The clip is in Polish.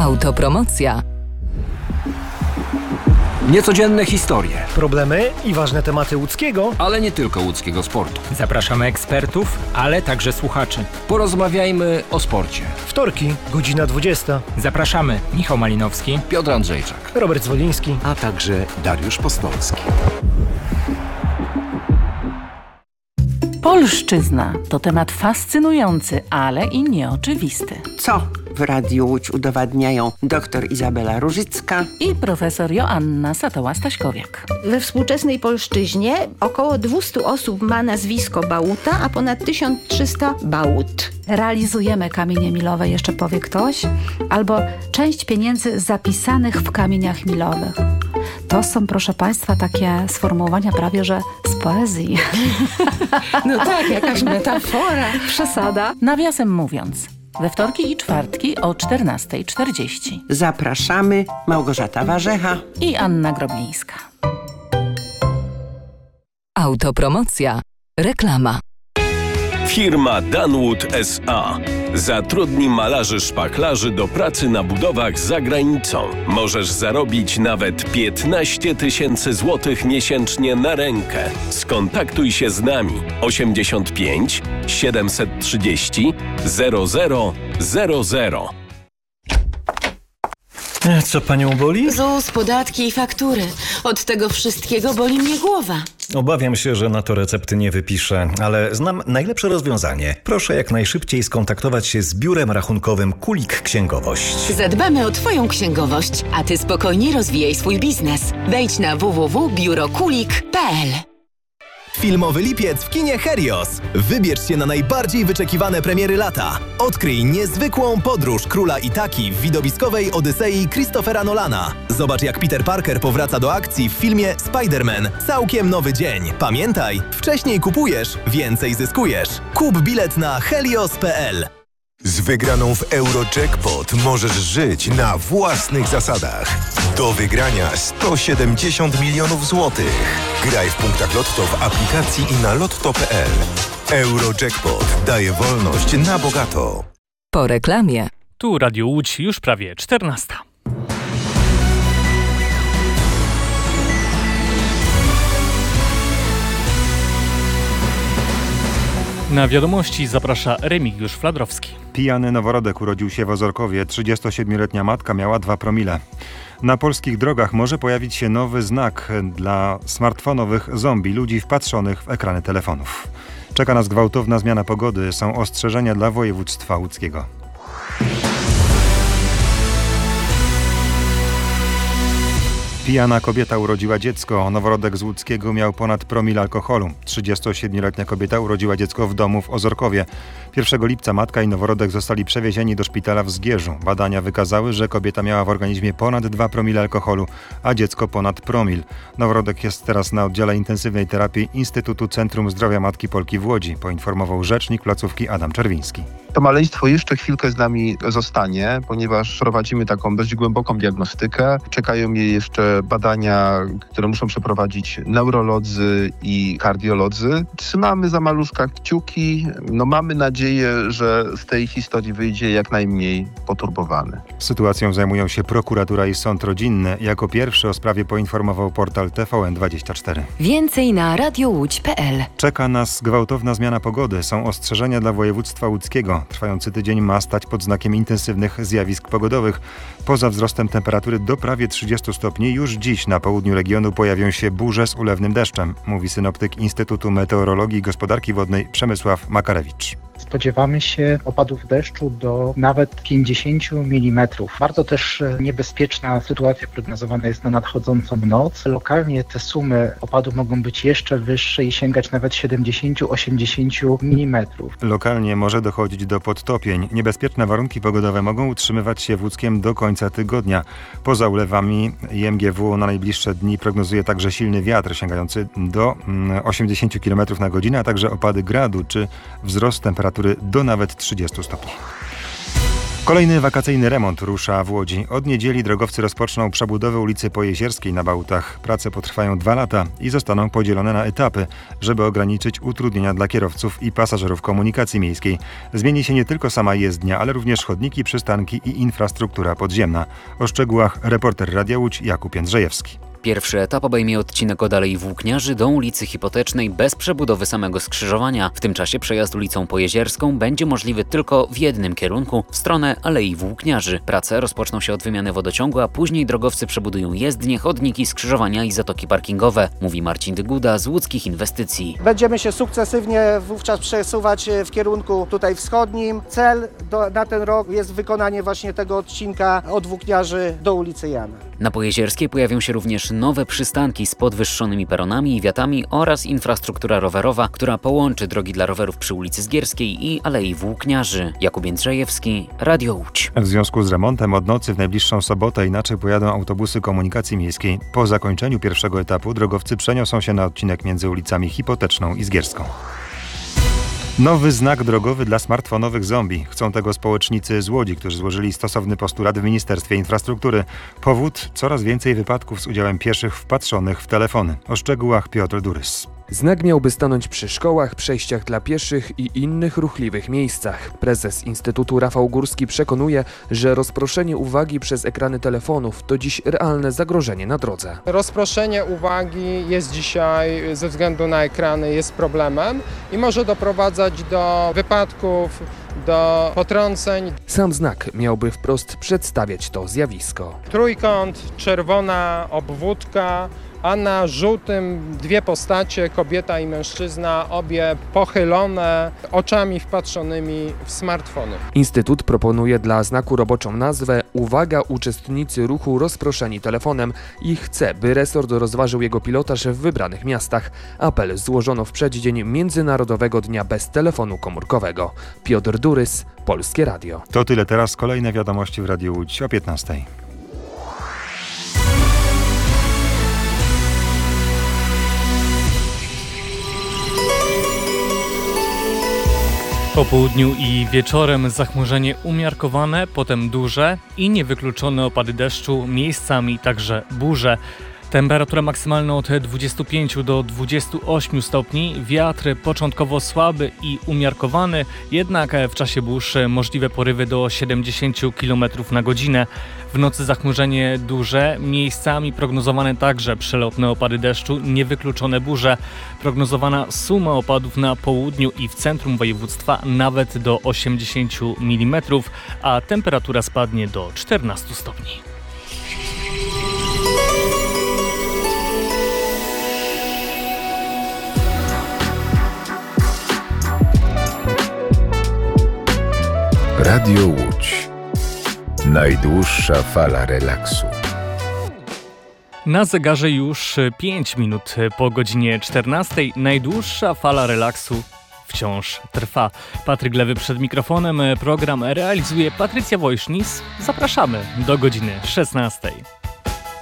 Autopromocja. Niecodzienne historie, problemy i ważne tematy łódzkiego, ale nie tylko łódzkiego sportu. Zapraszamy ekspertów, ale także słuchaczy. Porozmawiajmy o sporcie. Wtorki, godzina 20. Zapraszamy Michał Malinowski, Piotr Andrzejczak, Robert Zwoliński, a także Dariusz Postolski. Polszczyzna to temat fascynujący, ale i nieoczywisty. Co w Radiu Łódź udowadniają dr Izabela Różycka i profesor Joanna Satoła-Staśkowiak. We współczesnej polszczyźnie około 200 osób ma nazwisko Bałuta, a ponad 1300 Bałut. Realizujemy kamienie milowe, jeszcze powie ktoś, albo część pieniędzy zapisanych w kamieniach milowych. To są, proszę Państwa, takie sformułowania prawie, że z poezji. No tak, jakaś metafora. Przesada. Nawiasem mówiąc, we wtorki i czwartki o 14:40. Zapraszamy Małgorzata Warzecha i Anna Groblińska. Autopromocja. Reklama. Firma Danwood S.A. zatrudni malarzy szpachlarzy do pracy na budowach za granicą. Możesz zarobić nawet 15 000 złotych miesięcznie na rękę. Skontaktuj się z nami 85 730 0000. Co panią boli? ZUS, podatki i faktury. Od tego wszystkiego boli mnie głowa. Obawiam się, że na to recepty nie wypiszę, ale znam najlepsze rozwiązanie. Proszę jak najszybciej skontaktować się z biurem rachunkowym Kulik Księgowość. Zadbamy o Twoją księgowość, a Ty spokojnie rozwijaj swój biznes. Wejdź na www.biurokulik.pl. Filmowy lipiec w kinie Helios. Wybierz się na najbardziej wyczekiwane premiery lata. Odkryj niezwykłą podróż króla Itaki w widowiskowej Odysei Christophera Nolana. Zobacz, jak Peter Parker powraca do akcji w filmie Spider-Man. Całkiem nowy dzień. Pamiętaj, wcześniej kupujesz, więcej zyskujesz. Kup bilet na helios.pl. Z wygraną w Eurojackpot możesz żyć na własnych zasadach. Do wygrania 170 milionów złotych. Graj w punktach Lotto w aplikacji i na lotto.pl. Eurojackpot daje wolność na bogato. Po reklamie. Tu Radio Łódź, już prawie 14. Na wiadomości zaprasza Remigiusz Fladrowski. Pijany noworodek urodził się w Ozorkowie. 37-letnia matka miała 2 promile. Na polskich drogach może pojawić się nowy znak dla smartfonowych zombie, ludzi wpatrzonych w ekrany telefonów. Czeka nas gwałtowna zmiana pogody. Są ostrzeżenia dla województwa łódzkiego. Pijana kobieta urodziła dziecko. Noworodek z Łódzkiego miał ponad promil alkoholu. 37-letnia kobieta urodziła dziecko w domu w Ozorkowie. 1 lipca matka i noworodek zostali przewiezieni do szpitala w Zgierzu. Badania wykazały, że kobieta miała w organizmie ponad 2 promile alkoholu, a dziecko ponad promil. Noworodek jest teraz na oddziale intensywnej terapii Instytutu Centrum Zdrowia Matki Polki w Łodzi, poinformował rzecznik placówki Adam Czerwiński. To maleństwo jeszcze chwilkę z nami zostanie, ponieważ prowadzimy taką dość głęboką diagnostykę. Czekają je jeszcze badania, które muszą przeprowadzić neurolodzy i kardiolodzy. Trzymamy za maluszka kciuki. Mamy nadzieję, że z tej historii wyjdzie jak najmniej poturbowany. Sytuacją zajmują się prokuratura i sąd rodzinny. Jako pierwszy o sprawie poinformował portal TVN24. Więcej na radiołódź.pl. Czeka nas gwałtowna zmiana pogody. Są ostrzeżenia dla województwa łódzkiego. Trwający tydzień ma stać pod znakiem intensywnych zjawisk pogodowych. Poza wzrostem temperatury do prawie 30 stopni już dziś na południu regionu pojawią się burze z ulewnym deszczem, mówi synoptyk Instytutu Meteorologii i Gospodarki Wodnej Przemysław Makarewicz. Spodziewamy się opadów deszczu do nawet 50 mm. Bardzo też niebezpieczna sytuacja prognozowana jest na nadchodzącą noc. Lokalnie te sumy opadu mogą być jeszcze wyższe i sięgać nawet 70-80 mm. Lokalnie może dochodzić do podtopień. Niebezpieczne warunki pogodowe mogą utrzymywać się w Łódzkiem do końca tygodnia. Poza ulewami IMGW na najbliższe dni prognozuje także silny wiatr sięgający do 80 km na godzinę, a także opady gradu czy wzrost temperatury do nawet 30 stopni. Kolejny wakacyjny remont rusza w Łodzi. Od niedzieli drogowcy rozpoczną przebudowę ulicy Pojezierskiej na Bałutach. Prace potrwają 2 lata i zostaną podzielone na etapy, żeby ograniczyć utrudnienia dla kierowców i pasażerów komunikacji miejskiej. Zmieni się nie tylko sama jezdnia, ale również chodniki, przystanki i infrastruktura podziemna. O szczegółach reporter Radia Łódź Jakub Jędrzejewski. Pierwszy etap obejmie odcinek od Alei Włókniarzy do ulicy Hipotecznej bez przebudowy samego skrzyżowania. W tym czasie przejazd ulicą Pojezierską będzie możliwy tylko w jednym kierunku, w stronę Alei Włókniarzy. Prace rozpoczną się od wymiany wodociągu, a później drogowcy przebudują jezdnie, chodniki, skrzyżowania i zatoki parkingowe, mówi Marcin Dyguda z Łódzkich Inwestycji. Będziemy się sukcesywnie wówczas przesuwać w kierunku tutaj wschodnim. Cel na ten rok jest wykonanie właśnie tego odcinka od Włókniarzy do ulicy Jana. Na Pojezierskiej pojawią się również nowe przystanki z podwyższonymi peronami i wiatami oraz infrastruktura rowerowa, która połączy drogi dla rowerów przy ulicy Zgierskiej i Alei Włókniarzy. Jakub Jędrzejewski, Radio Łódź. W związku z remontem od nocy w najbliższą sobotę inaczej pojadą autobusy komunikacji miejskiej. Po zakończeniu pierwszego etapu drogowcy przeniosą się na odcinek między ulicami Hipoteczną i Zgierską. Nowy znak drogowy dla smartfonowych zombie. Chcą tego społecznicy z Łodzi, którzy złożyli stosowny postulat w Ministerstwie Infrastruktury. Powód: coraz więcej wypadków z udziałem pieszych wpatrzonych w telefony. O szczegółach Piotr Durys. Znak miałby stanąć przy szkołach, przejściach dla pieszych i innych ruchliwych miejscach. Prezes Instytutu Rafał Górski przekonuje, że rozproszenie uwagi przez ekrany telefonów to dziś realne zagrożenie na drodze. Rozproszenie uwagi jest dzisiaj ze względu na ekrany jest problemem i może doprowadzać do wypadków, do potrąceń. Sam znak miałby wprost przedstawiać to zjawisko. Trójkąt, czerwona obwódka, a na żółtym 2 postacie, kobieta i mężczyzna, obie pochylone, oczami wpatrzonymi w smartfony. Instytut proponuje dla znaku roboczą nazwę „Uwaga, uczestnicy ruchu rozproszeni telefonem” i chce, by resort rozważył jego pilotaż w wybranych miastach. Apel złożono w przeddzień Międzynarodowego Dnia bez telefonu komórkowego. Piotr Durys, Polskie Radio. To tyle teraz. Kolejne wiadomości w Radiu Łódź o 15:00. Po południu i wieczorem zachmurzenie umiarkowane, potem duże i niewykluczone opady deszczu, miejscami także burze. Temperatura maksymalna od 25 do 28 stopni, wiatr początkowo słaby i umiarkowany, jednak w czasie burz możliwe porywy do 70 km na godzinę. W nocy zachmurzenie duże, miejscami prognozowane także przelotne opady deszczu, niewykluczone burze. Prognozowana suma opadów na południu i w centrum województwa nawet do 80 mm, a temperatura spadnie do 14 stopni. Radio Łódź. Najdłuższa fala relaksu. Na zegarze już 5 minut po godzinie 14. Najdłuższa fala relaksu wciąż trwa. Patryk Lewy przed mikrofonem. Program realizuje Patrycja Wojsznis. Zapraszamy do godziny 16.